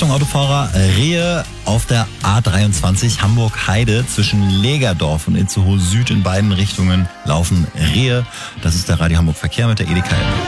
Achtung Autofahrer, Rehe auf der A23 Hamburg-Heide zwischen Legerdorf und Itzehoe Süd in beiden Richtungen laufen Rehe. Das ist der Radio Hamburg Verkehr mit der Edeka.